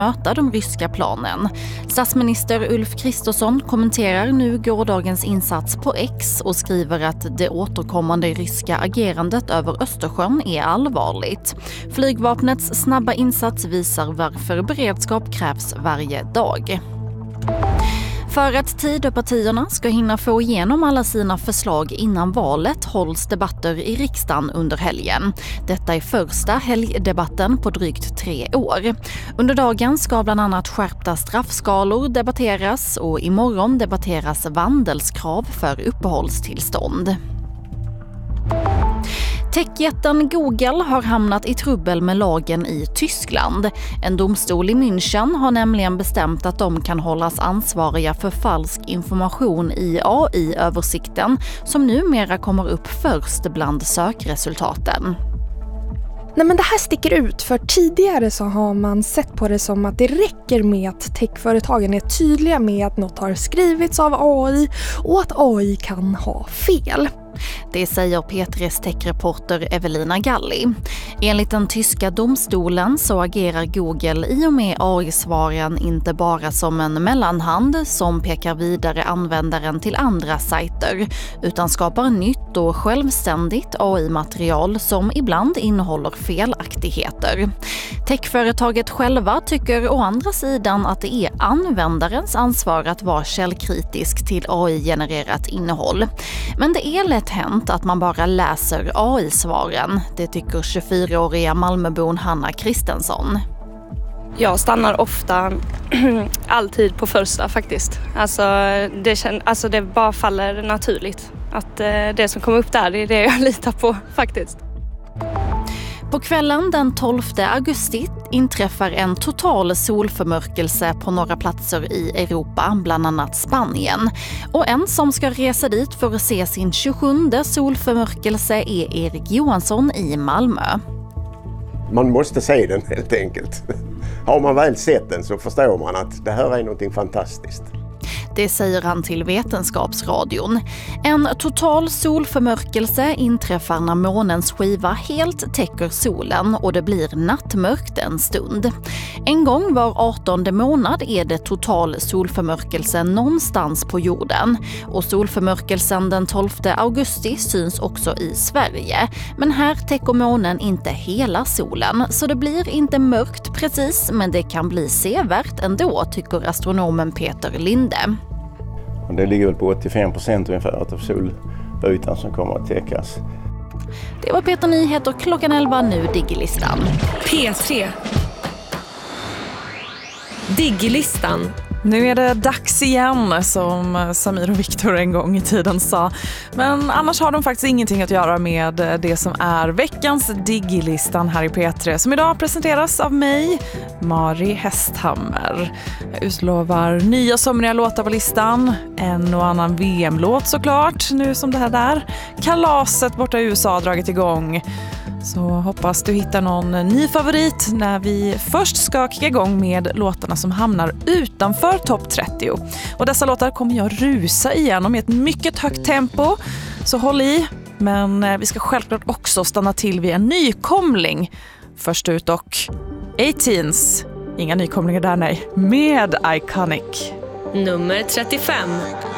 möta de ryska planen. Statsminister Ulf Kristersson kommenterar nu gårdagens insats på X och skriver att det återkommande ryska agerandet över Östersjön är allvarligt. Flygvapnets snabba insats visar varför beredskap krävs varje dag. För att Tidöpartierna ska hinna få igenom alla sina förslag innan valet hålls debatter i riksdagen under helgen. Detta är första helgdebatten på drygt 3 år. Under dagen ska bland annat skärpta straffskalor debatteras och imorgon debatteras vandelskrav för uppehållstillstånd. Techjätten Google har hamnat i trubbel med lagen i Tyskland. En domstol i München har nämligen bestämt att de kan hållas ansvariga för falsk information i AI-översikten som numera kommer upp först bland sökresultaten. Nej, men det här sticker ut, för tidigare så har man sett på det som att det räcker med att techföretagen är tydliga med att något har skrivits av AI och att AI kan ha fel. Det säger P3s techreporter Evelina Galli. Enligt den tyska domstolen så agerar Google i och med AI-svaren inte bara som en mellanhand som pekar vidare användaren till andra sajter, utan skapar nytt och självständigt AI-material som ibland innehåller felaktigheter. Techföretaget själva tycker å andra sidan att det är användarens ansvar att vara källkritisk till AI-genererat innehåll. Men det är lätt hänt att man bara läser AI-svaren. Det tycker 24-åriga Malmöbon Hanna Kristensson. Jag stannar ofta alltid på första faktiskt. Alltså det bara faller naturligt. Att det som kommer upp där är det jag litar på faktiskt. På kvällen den 12 augusti inträffar en total solförmörkelse på några platser i Europa, bland annat Spanien. Och en som ska resa dit för att se sin 27:e solförmörkelse är Erik Johansson i Malmö. Man måste se den helt enkelt. Har man väl sett den så förstår man att det här är någonting fantastiskt. Det säger han till Vetenskapsradion. En total solförmörkelse inträffar när månens skiva helt täcker solen och det blir nattmörkt en stund. En gång var 18:e månad är det total solförmörkelse någonstans på jorden. Och solförmörkelsen den 12 augusti syns också i Sverige. Men här täcker månen inte hela solen, så det blir inte mörkt precis, men det kan bli sevärt ändå, tycker astronomen Peter Linde. Det ligger väl på 85% ungefär av solytan som kommer att täckas. Det var Peter Nyheter, klockan 11, nu Digilistan. P3 Digilistan. Nu är det dags igen, som Samir och Viktor en gång i tiden sa. Men annars har de faktiskt ingenting att göra med det som är veckans Digilistan här i P3, som idag presenteras av mig, Mari Hästhammer. Jag utlovar nya somriga låtar på listan, en och annan VM-låt såklart, nu som det här där. Kalaset borta i USA har dragit igång. Så hoppas du hittar någon ny favorit när vi först ska kicka igång med låtarna som hamnar utanför topp 30. Och dessa låtar kommer jag rusa igenom i ett mycket högt tempo, så håll i. Men vi ska självklart också stanna till vid en nykomling. Först ut och 18s, inga nykomlingar där nej, med Iconic. Nummer 35.